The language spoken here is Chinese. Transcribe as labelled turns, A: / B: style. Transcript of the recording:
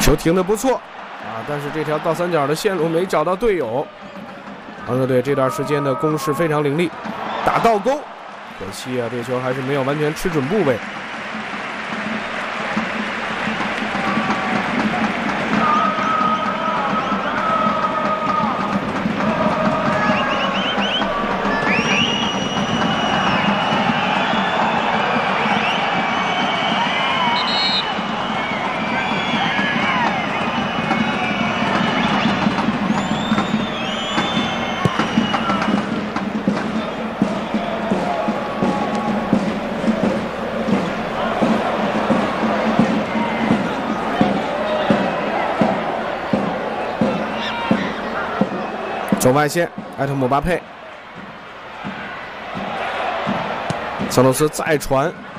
A: 球停得不错啊，但是这条倒三角的线路没找到队友。杭州队这段时间的攻势非常凌厉，打倒钩，可惜啊，这球还是没有完全吃准部位。走外线，埃特姆巴佩，桑托斯再传，